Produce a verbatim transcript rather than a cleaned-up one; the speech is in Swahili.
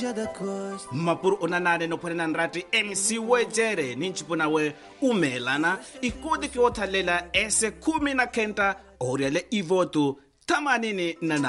mapuru unanane no pwena nrati M C Wejere ninchipuna we umelana ikudi kiothalela ese kumi na kenta oriale ivotu tamanini nana